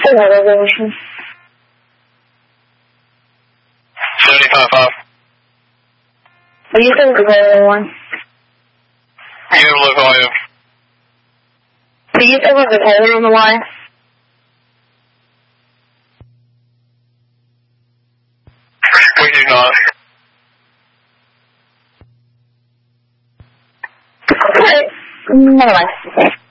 reservation. 75.5. Will you say the one? You have low volume. Do you still have the Taylor on the line? We do not. Okay. Never mind.